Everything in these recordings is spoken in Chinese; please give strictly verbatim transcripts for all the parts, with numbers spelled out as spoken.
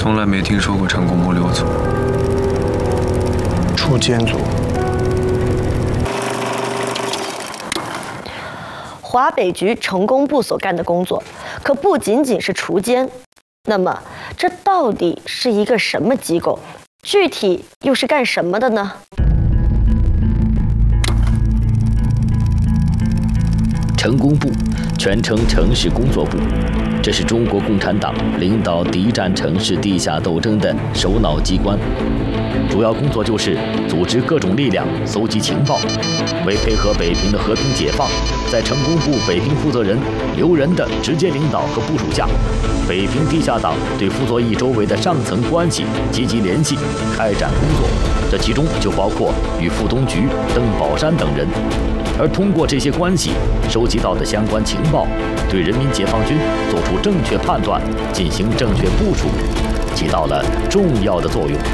从来没听说过成功部六组。 锄奸组。 华北局成功部所干的工作，可不仅仅是锄奸。那么，这到底是一个什么机构？具体又是干什么的呢？ 成功部，全称城市工作部，这是中国共产党领导敌占城市地下斗争的首脑机关。主要工作就是组织各种力量，搜集情报，为配合北平的和平解放，在成功部北平负责人刘仁的直接领导和部署下，北平地下党对傅作义周围的上层关系积极联系，开展工作。这其中就包括与傅东菊、邓宝山等人。而通过这些关系收集到的相关情报，对人民解放军做出正确判断，进行正确部署，起到了重要的作用。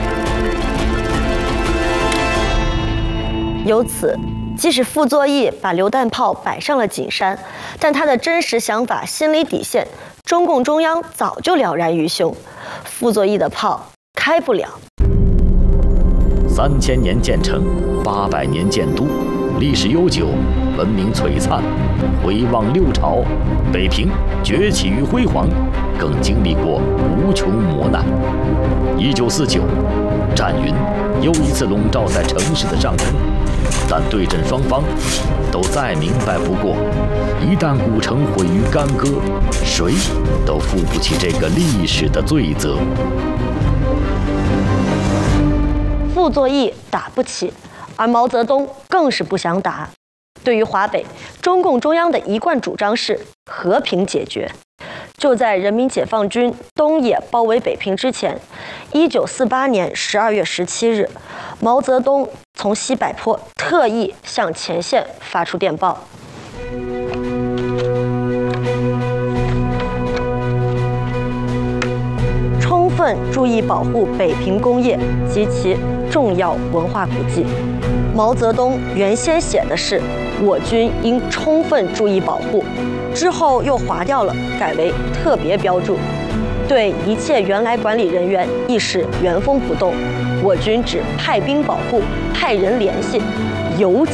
由此，即使傅作义把榴弹炮摆上了景山，但他的真实想法、心理底线，中共中央早就了然于胸。傅作义的炮开不了。 三千年建成，八百年建都，历史悠久，文明璀璨。回望六朝，北平崛起于辉煌，更经历过无穷磨难。一九四九，战云又一次笼罩在城市的上空，但对阵双方都再明白不过，一旦古城毁于干戈，谁都负不起这个历史的罪责。 傅作义打不起，而毛泽东更是不想打。对于华北，中共中央的一贯主张是和平解决。就在人民解放军东野包围北平之前，一九四八年十二月十七日，毛泽东从西柏坡特意向前线发出电报。充分注意保护北平工业及其重要文化古迹。毛泽东原先写的是我军应充分注意保护，之后又划掉了，改为特别标注。对一切原来管理人员亦是原封不动，我军只派兵保护，派人联系，尤